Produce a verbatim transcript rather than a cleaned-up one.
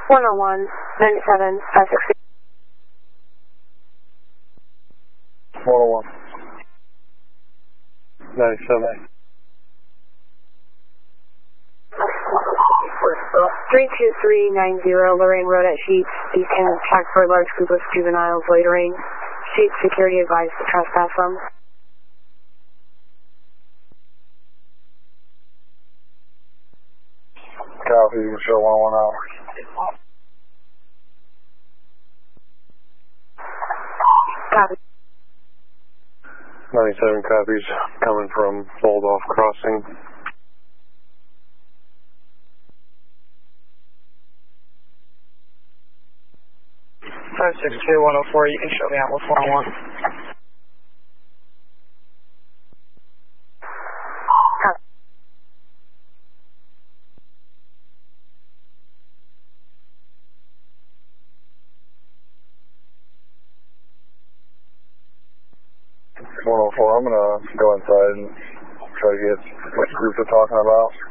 one oh one, ninety-seven, five sixty. one oh one. ninety-seven. three two three nine zero, Lorraine Road at Sheets. You can check for a large group of juveniles loitering. Sheets security advised to trespass them. Copy, Michelle one one hour. Copy. ninety-seven copies coming from Waldorf Crossing. five six two one oh four, you can show me out with one oh one. one oh four, I'm going to go inside and try to get what group they're talking about.